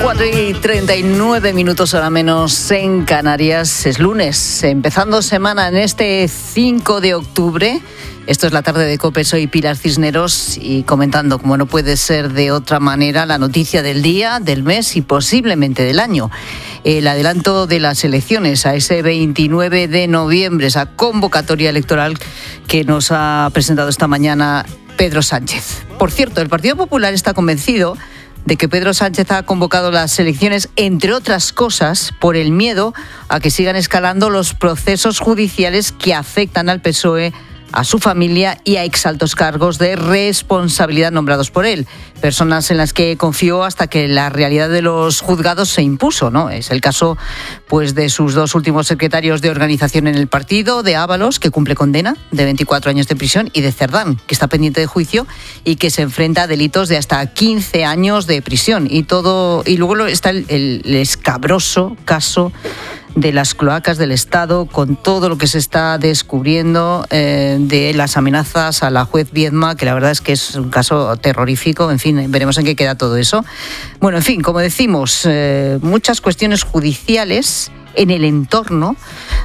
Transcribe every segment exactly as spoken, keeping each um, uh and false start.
cuatro y treinta y nueve minutos hora menos en Canarias. Es lunes, empezando semana en este cinco de octubre. Esto es la tarde de COPE, soy Pilar Cisneros y comentando, como no puede ser de otra manera, la noticia del día, del mes y posiblemente del año. El adelanto de las elecciones a ese veintinueve de noviembre, esa convocatoria electoral que nos ha presentado esta mañana Pedro Sánchez. Por cierto, el Partido Popular está convencido de que Pedro Sánchez ha convocado las elecciones, entre otras cosas, por el miedo a que sigan escalando los procesos judiciales que afectan al P S O E, a su familia y a exaltos cargos de responsabilidad nombrados por él. Personas en las que confió hasta que la realidad de los juzgados se impuso, ¿no? Es el caso, pues, de sus dos últimos secretarios de organización en el partido, de Ábalos, que cumple condena de veinticuatro años de prisión, y de Cerdán, que está pendiente de juicio y que se enfrenta a delitos de hasta quince años de prisión. Y todo, y luego está el, el escabroso caso de las cloacas del Estado, con todo lo que se está descubriendo eh, de las amenazas a la juez Viedma, que la verdad es que es un caso terrorífico. En fin, veremos en qué queda todo eso. Bueno, en fin, como decimos, eh, muchas cuestiones judiciales en el entorno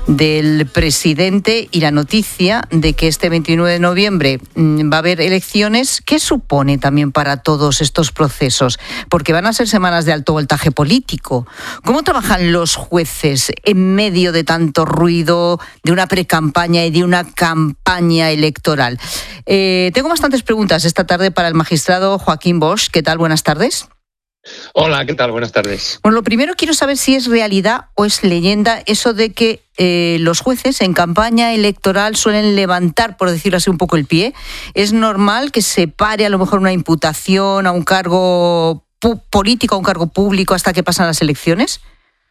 del presidente y la noticia de que este veintinueve de noviembre va a haber elecciones. ¿Qué supone también para todos estos procesos? Porque van a ser semanas de alto voltaje político. ¿Cómo trabajan los jueces en medio de tanto ruido, de una precampaña y de una campaña electoral? Eh, tengo bastantes preguntas esta tarde para el magistrado Joaquín Bosch. ¿Qué tal? Buenas tardes. Hola, ¿qué tal? Buenas tardes. Bueno, lo primero quiero saber si es realidad o es leyenda eso de que eh, los jueces en campaña electoral suelen levantar, por decirlo así, un poco el pie. ¿Es normal que se pare a lo mejor una imputación a un cargo pu- político, a un cargo público hasta que pasan las elecciones?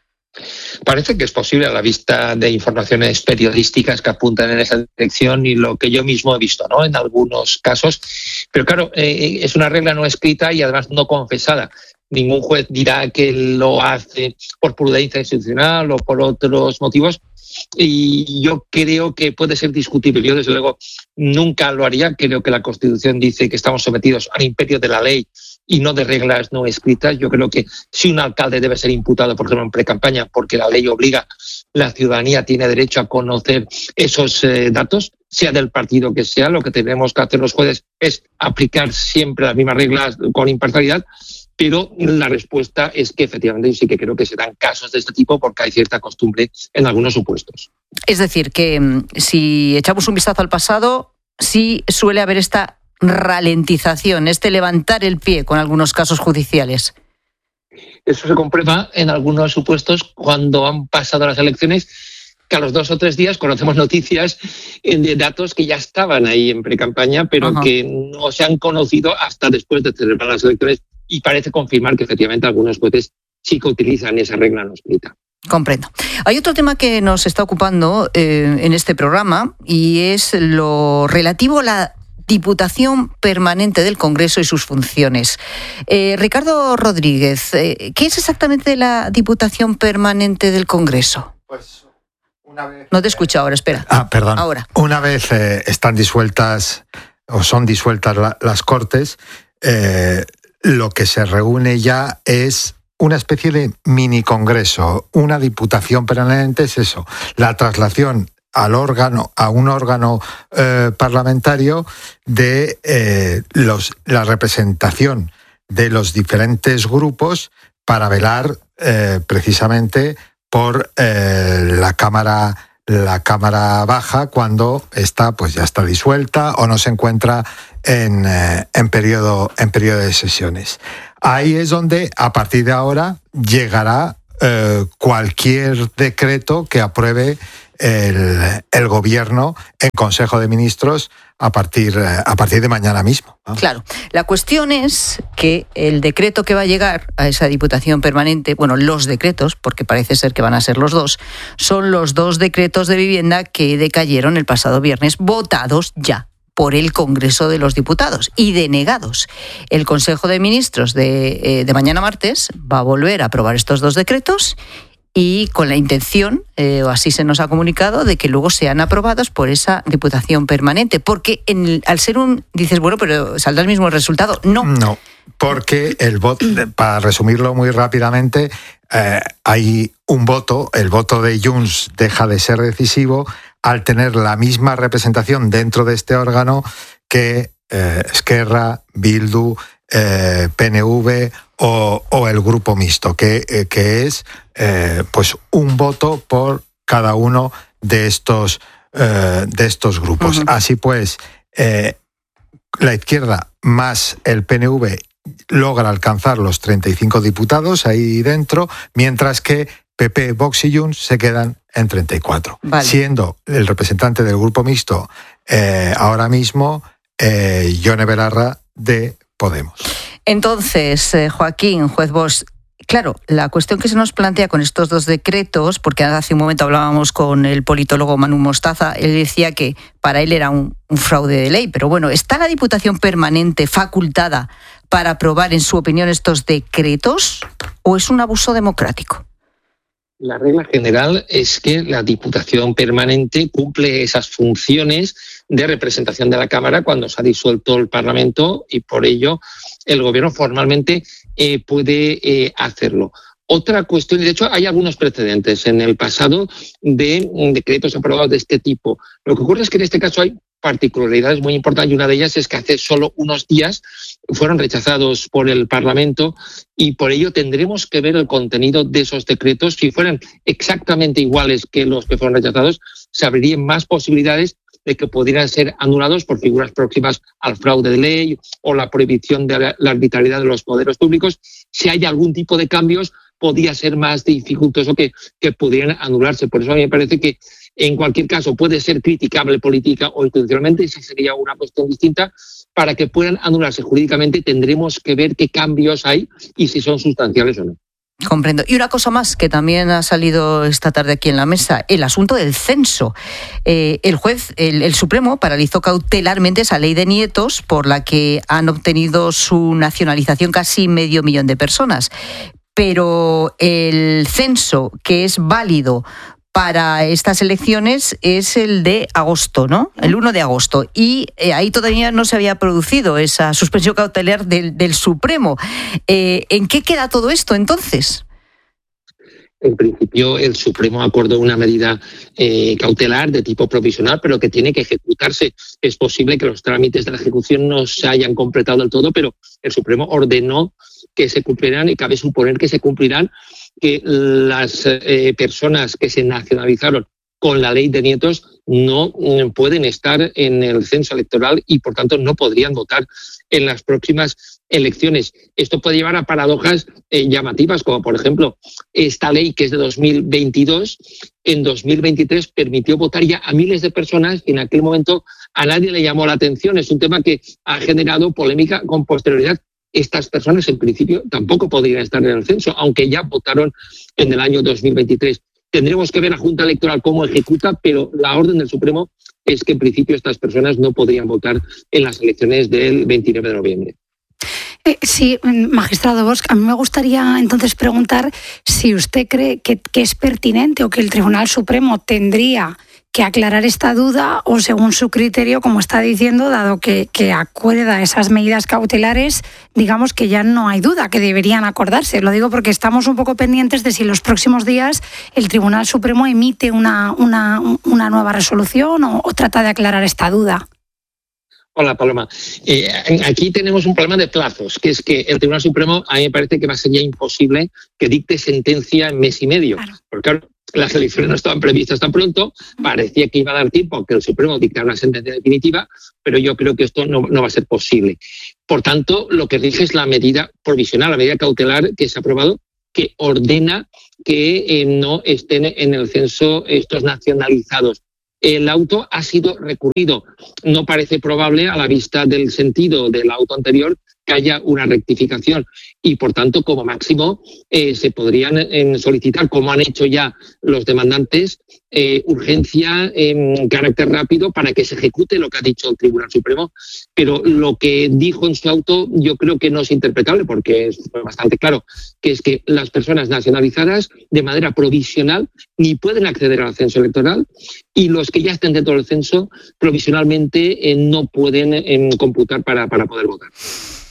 Parece que es posible a la vista de informaciones periodísticas que apuntan en esa dirección y lo que yo mismo he visto, ¿no?, en algunos casos. Pero claro, eh, es una regla no escrita y además no confesada. Ningún juez dirá que lo hace por prudencia institucional o por otros motivos. Y yo creo que puede ser discutible. Yo, desde luego, nunca lo haría. Creo que la Constitución dice que estamos sometidos al imperio de la ley y no de reglas no escritas. Yo creo que si un alcalde debe ser imputado, por ejemplo, en precampaña, porque la ley obliga, la ciudadanía tiene derecho a conocer esos eh, datos, sea del partido que sea. Lo que tenemos que hacer los jueces es aplicar siempre las mismas reglas con imparcialidad. Pero la respuesta es que efectivamente yo sí que creo que se dan casos de este tipo porque hay cierta costumbre en algunos supuestos. Es decir, que si echamos un vistazo al pasado, sí suele haber esta ralentización, este levantar el pie con algunos casos judiciales. Eso se comprueba en algunos supuestos cuando han pasado las elecciones, que a los dos o tres días conocemos noticias de datos que ya estaban ahí en precampaña, pero Ajá. que no se han conocido hasta después de celebrar las elecciones. Y parece confirmar que efectivamente algunos jueces sí que utilizan esa regla no escrita. Comprendo. Hay otro tema que nos está ocupando eh, en este programa y es lo relativo a la Diputación Permanente del Congreso y sus funciones. Eh, Ricardo Rodríguez, eh, ¿qué es exactamente la Diputación Permanente del Congreso? Pues una vez... No te escucho ahora, espera. Ah, perdón. Ahora. Una vez eh, están disueltas o son disueltas la, las Cortes, eh, lo que se reúne ya es una especie de mini congreso. Una diputación permanente es eso, la traslación al órgano, a un órgano eh, parlamentario de eh, los, la representación de los diferentes grupos para velar eh, precisamente por eh, la Cámara la Cámara Baja cuando está, pues ya está disuelta o no se encuentra en, eh, en periodo en periodo de sesiones. Ahí es donde a partir de ahora llegará eh, cualquier decreto que apruebe el, el gobierno en Consejo de Ministros a partir, a partir de mañana mismo, ¿no? Claro. La cuestión es que el decreto que va a llegar a esa Diputación Permanente, bueno, los decretos, porque parece ser que van a ser los dos, son los dos decretos de vivienda que decayeron el pasado viernes, votados ya por el Congreso de los Diputados y denegados. El Consejo de Ministros de, eh, de mañana martes va a volver a aprobar estos dos decretos y con la intención, eh, o así se nos ha comunicado, de que luego sean aprobados por esa Diputación Permanente. Porque en el, al ser un... Dices, bueno, pero ¿saldrá el mismo resultado? No. No. porque el voto, para resumirlo muy rápidamente, eh, hay un voto, el voto de Junts deja de ser decisivo al tener la misma representación dentro de este órgano que eh, Esquerra, Bildu, eh, P N V o, o el grupo mixto, que, eh, que es eh, pues un voto por cada uno de estos, eh, de estos grupos. Uh-huh. Así pues, eh, la izquierda más el P N V logra alcanzar los treinta y cinco diputados ahí dentro, mientras que P P, Vox y Junts se quedan en treinta y cuatro, vale. Siendo el representante del grupo mixto eh, ahora mismo eh, Yone Belarra de Podemos. Entonces, eh, Joaquín, juez Bosch, claro, la cuestión que se nos plantea con estos dos decretos, porque hace un momento hablábamos con el politólogo Manu Mostaza, él decía que para él era un, un fraude de ley, pero bueno, ¿está la Diputación Permanente facultada para aprobar, en su opinión, estos decretos o es un abuso democrático? La regla general es que la Diputación Permanente cumple esas funciones de representación de la Cámara cuando se ha disuelto el Parlamento y por ello el Gobierno formalmente eh, puede eh, hacerlo. Otra cuestión, de hecho hay algunos precedentes en el pasado de decretos aprobados de este tipo. Lo que ocurre es que en este caso hay particularidades muy importantes y una de ellas es que hace solo unos días fueron rechazados por el Parlamento y por ello tendremos que ver el contenido de esos decretos. Si fueran exactamente iguales que los que fueron rechazados, se abrirían más posibilidades de que pudieran ser anulados por figuras próximas al fraude de ley o la prohibición de la arbitrariedad de los poderes públicos. Si hay algún tipo de cambios, podría ser más dificultoso que, que pudieran anularse. Por eso a mí me parece que en cualquier caso puede ser criticable política o institucionalmente, esa sería una cuestión distinta. Para que puedan anularse jurídicamente tendremos que ver qué cambios hay y si son sustanciales o no. Comprendo. Y una cosa más que también ha salido esta tarde aquí en la mesa, el asunto del censo. Eh, el juez, el, el Supremo, paralizó cautelarmente esa ley de nietos por la que han obtenido su nacionalización casi medio millón de personas. Pero el censo que es válido para estas elecciones es el de agosto, ¿no? El uno de agosto. Y eh, ahí todavía no se había producido esa suspensión cautelar del, del Supremo. Eh, ¿En qué queda todo esto entonces? En principio, el Supremo acordó una medida eh, cautelar de tipo provisional, pero que tiene que ejecutarse. Es posible que los trámites de la ejecución no se hayan completado del todo, pero el Supremo ordenó que se cumplirán y cabe suponer que se cumplirán, que las eh, personas que se nacionalizaron con la ley de nietos no eh, pueden estar en el censo electoral y, por tanto, no podrían votar en las próximas elecciones. Esto puede llevar a paradojas eh, llamativas, como, por ejemplo, esta ley, que es de dos mil veintidós, en dos mil veintitrés permitió votar ya a miles de personas y en aquel momento a nadie le llamó la atención. Es un tema que ha generado polémica con posterioridad. Estas personas, en principio, tampoco podrían estar en el censo, aunque ya votaron en el año dos mil veintitrés. Tendremos que ver a la Junta Electoral cómo ejecuta, pero la orden del Supremo es que, en principio, estas personas no podrían votar en las elecciones del veintinueve de noviembre. Eh, sí, magistrado Bosch, a mí me gustaría entonces preguntar si usted cree que, que es pertinente o que el Tribunal Supremo tendría que aclarar esta duda o, según su criterio, como está diciendo, dado que, que acuerda esas medidas cautelares, digamos que ya no hay duda que deberían acordarse. Lo digo porque estamos un poco pendientes de si en los próximos días el Tribunal Supremo emite una, una, una nueva resolución o, o trata de aclarar esta duda. Hola, Paloma. Eh, aquí tenemos un problema de plazos, que es que el Tribunal Supremo, a mí me parece que va a ser ya imposible que dicte sentencia en mes y medio. Claro. Porque, claro, las elecciones no estaban previstas tan pronto, parecía que iba a dar tiempo a que el Supremo dictara una sentencia definitiva, pero yo creo que esto no, no va a ser posible. Por tanto, lo que rige es la medida provisional, la medida cautelar que se ha aprobado, que ordena que eh, no estén en el censo estos nacionalizados. El auto ha sido recurrido. No parece probable, a la vista del sentido del auto anterior, que haya una rectificación y, por tanto, como máximo, eh, se podrían eh, solicitar, como han hecho ya los demandantes, eh, urgencia en carácter rápido para que se ejecute lo que ha dicho el Tribunal Supremo. Pero lo que dijo en su auto yo creo que no es interpretable, porque es bastante claro, que es que las personas nacionalizadas de manera provisional ni pueden acceder al censo electoral y los que ya estén dentro del censo provisionalmente eh, no pueden eh, computar para, para poder votar.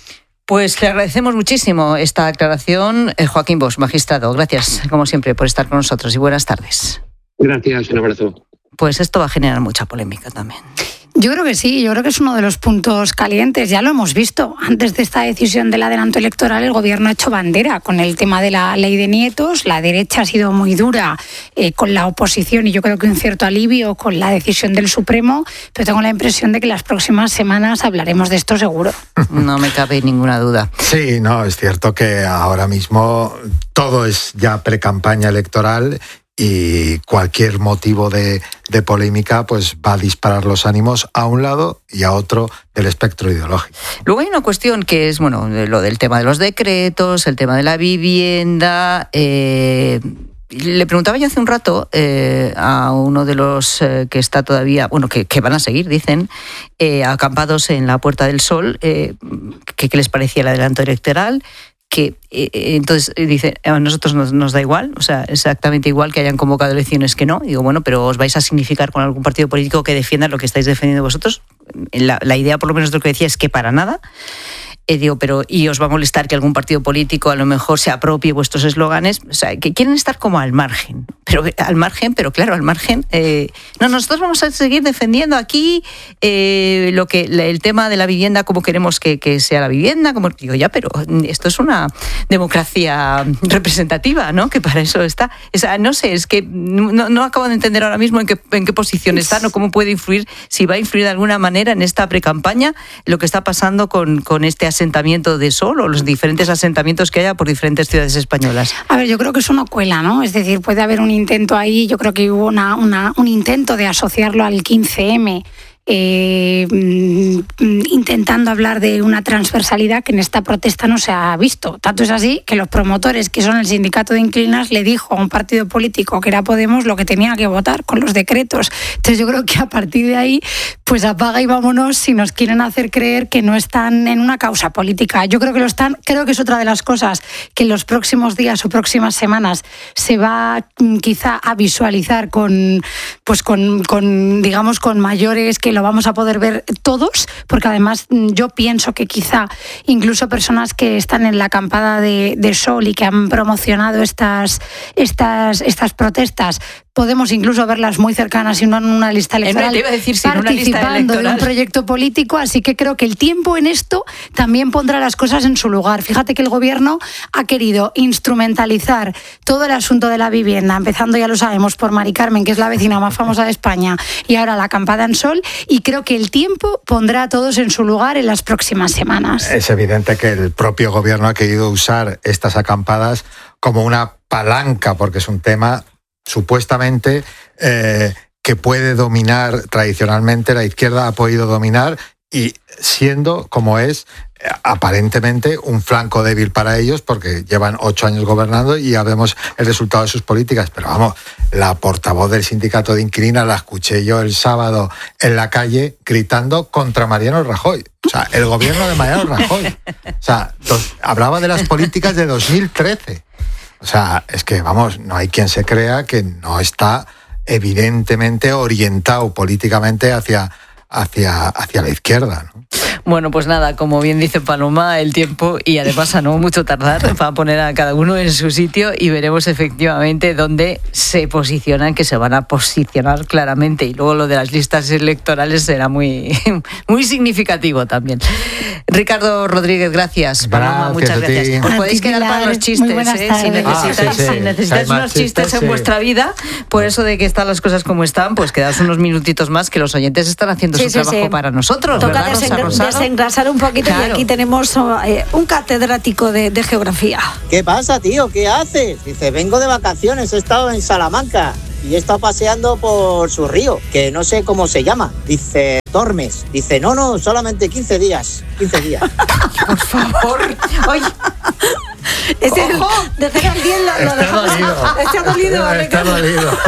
Pues le agradecemos muchísimo esta aclaración, Joaquín Bosch, magistrado. Gracias, como siempre, por estar con nosotros y buenas tardes. Gracias, un abrazo. Pues esto va a generar mucha polémica también. Yo creo que sí, yo creo que es uno de los puntos calientes, ya lo hemos visto. Antes de esta decisión del adelanto electoral, el gobierno ha hecho bandera con el tema de la ley de nietos, la derecha ha sido muy dura eh, con la oposición y yo creo que un cierto alivio con la decisión del Supremo, pero tengo la impresión de que las próximas semanas hablaremos de esto seguro. No me cabe ninguna duda. Sí, no, es cierto que ahora mismo todo es ya pre-campaña electoral y cualquier motivo de, de polémica pues va a disparar los ánimos a un lado y a otro del espectro ideológico. Luego hay una cuestión que es, bueno, lo del tema de los decretos, el tema de la vivienda. Eh, le preguntaba yo hace un rato eh, a uno de los eh, que está todavía, bueno, que, que van a seguir, dicen, eh, acampados en la Puerta del Sol, eh, que qué les parecía el adelanto electoral. Que eh, entonces dice, a nosotros nos, nos da igual, o sea, exactamente igual que hayan convocado elecciones que no. Digo, bueno, pero ¿os vais a significar con algún partido político que defienda lo que estáis defendiendo vosotros? La, la idea, por lo menos, de lo que decía es que para nada. Eh, digo, pero ¿y os va a molestar que algún partido político a lo mejor se apropie vuestros eslóganes? O sea, que quieren estar como al margen. Pero al margen, pero claro, al margen. Eh, no, nosotros vamos a seguir defendiendo aquí eh, lo que el tema de la vivienda, como queremos que, que sea la vivienda. Como digo, ya, pero esto es una democracia representativa, ¿no? Que para eso está. O sea, no sé, es que no, no acabo de entender ahora mismo en qué, en qué posición están o cómo puede influir, si va a influir de alguna manera en esta precampaña lo que está pasando con, con este asentamiento de Sol o los diferentes asentamientos que haya por diferentes ciudades españolas. A ver, yo creo que eso no cuela, ¿no? Es decir, puede haber un intento ahí, yo creo que hubo una, una, un intento de asociarlo al quince eme. Eh, intentando hablar de una transversalidad que en esta protesta no se ha visto. Tanto es así que los promotores, que son el sindicato de inquilinas, le dijo a un partido político que era Podemos lo que tenía que votar con los decretos. Entonces yo creo que a partir de ahí, pues apaga y vámonos si nos quieren hacer creer que no están en una causa política. Yo creo que lo están, creo que es otra de las cosas que en los próximos días o próximas semanas se va quizá a visualizar con, pues con, con digamos, con mayores que lo vamos a poder ver todos, porque además yo pienso que quizá incluso personas que están en la acampada de, de Sol y que han promocionado estas, estas, estas protestas, podemos incluso verlas muy cercanas y no en una lista electoral, te iba a decir, sí, participando una lista electoral de un proyecto político, así que creo que el tiempo en esto también pondrá las cosas en su lugar. Fíjate que el gobierno ha querido instrumentalizar todo el asunto de la vivienda, empezando, ya lo sabemos, por Mari Carmen, que es la vecina más famosa de España, y ahora la acampada en Sol, y creo que el tiempo pondrá a todos en su lugar en las próximas semanas. Es evidente que el propio gobierno ha querido usar estas acampadas como una palanca, porque es un tema supuestamente eh, que puede dominar tradicionalmente, la izquierda ha podido dominar y siendo como es eh, aparentemente un flanco débil para ellos porque llevan ocho años gobernando y ya vemos el resultado de sus políticas. Pero vamos, la portavoz del sindicato de inquilinas la escuché yo el sábado en la calle gritando contra Mariano Rajoy. O sea, el gobierno de Mariano Rajoy. O sea, dos, hablaba de las políticas de dos mil trece. O sea, es que, vamos, no hay quien se crea que no está evidentemente orientado políticamente hacia, hacia, hacia la izquierda, ¿no? Bueno, pues nada, como bien dice Paloma, el tiempo y además a no mucho tardar para poner a cada uno en su sitio y veremos efectivamente dónde se posicionan, que se van a posicionar claramente, y luego lo de las listas electorales será muy, muy significativo también. Ricardo Rodríguez, gracias. Paloma, muchas gracias. Os podéis quedar para los chistes, ¿eh? Si necesitáis, ah, sí, sí. Si necesitáis unos chistes, chistes en sí. vuestra vida, por eso de que están las cosas como están, pues quedaos unos minutitos más, que los oyentes están haciendo sí, su sí, trabajo sí. para nosotros. Toca ¿verdad, desengra- Rosa desengrasar un poquito, claro. Y aquí tenemos eh, un catedrático de, de geografía. ¿Qué pasa, tío? ¿Qué haces? Dice, vengo de vacaciones, he estado en Salamanca y he estado paseando por su río, que no sé cómo se llama. Dice, Tormes. Dice, no, no, solamente quince días. quince días. Por favor. Oye. Este, de cero al diez lo, lo dejamos. Está dolido. Está dolido.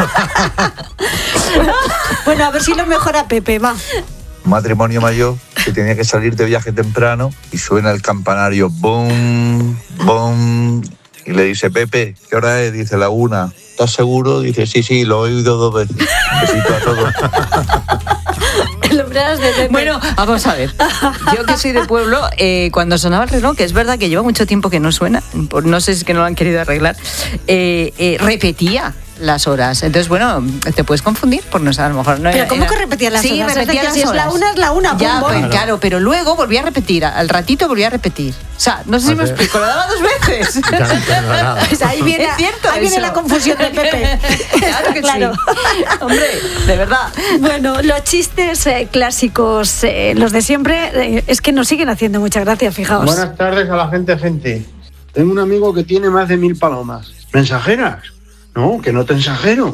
Bueno, a ver si lo mejora Pepe, va. Un matrimonio mayor que tenía que salir de viaje temprano y suena el campanario, ¡bum! ¡Bum! Y le dice, Pepe, ¿qué hora es? Dice, la una. ¿Estás seguro? Dice, sí, sí, lo he oído dos veces. Un besito a todos. sombreras de Pepe. Bueno, vamos a ver. Yo que soy de pueblo, eh, cuando sonaba el reloj, que es verdad que lleva mucho tiempo que no suena, por, no sé si es que no lo han querido arreglar, eh, eh, repetía las horas. Entonces, bueno, te puedes confundir por no saber, a lo mejor no Pero era, ¿cómo era... que repetía las sí, horas? repetía es las si horas. es la una, es la una. Ya, pum, pues, pum. claro, pero luego volvía a repetir, al ratito volvía a repetir. O sea, no sé si me explico, lo daba dos veces. Ya no entiendo nada. Pues ahí viene, Es cierto ahí viene eso. la confusión de Pepe. Claro que Claro. sí. Hombre, de verdad. Bueno, los chistes eh, clásicos, eh, los de siempre, eh, es que nos siguen haciendo mucha gracia, fijaos. Buenas tardes a la gente, gente. Tengo un amigo que tiene más de mil palomas. ¿Mensajeras? No, que no te ensajero.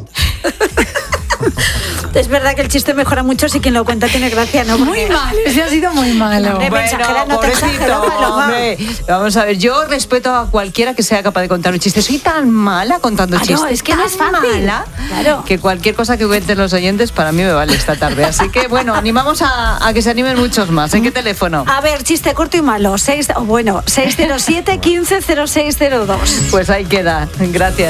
Es verdad que el chiste mejora mucho si quien lo cuenta tiene gracia, ¿no? Muy mal, ese ha sido muy malo. Hombre, mensajera, no te exagero, Paloma. hombre. Vamos a ver, yo respeto a cualquiera que sea capaz de contar un chiste. Soy tan mala contando Ah, no, chistes. es que no tan es fácil. mala Claro. que cualquier cosa que cuenten los oyentes para mí me vale esta tarde. Así que, bueno, animamos a, a que se animen muchos más. ¿En qué teléfono? A ver, chiste corto y malo. Seis, oh, bueno, seis cero siete, quince, cero seis cero dos. Pues ahí queda. Gracias.